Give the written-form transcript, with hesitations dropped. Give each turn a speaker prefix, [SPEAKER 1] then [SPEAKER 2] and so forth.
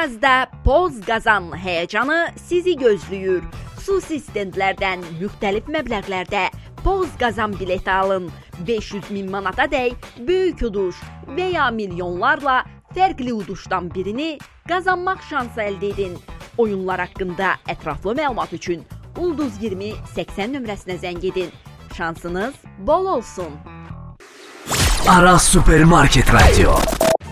[SPEAKER 1] Arazda Poz Qazan heyecanı sizi gözləyir. Xüsusi stendlərdən müxtəlif məbləğlərdə Poz Qazan bileti alın. 500.000 manata dək böyük uduş və ya milyonlarla fərqli uduşdan birini qazanmaq şansı əldə edin. Oyunlar haqqında ətraflı məlumat üçün Ulduz 20 80 nömrəsinə zəng edin. Şansınız bol olsun.
[SPEAKER 2] Aras Supermarket Radio.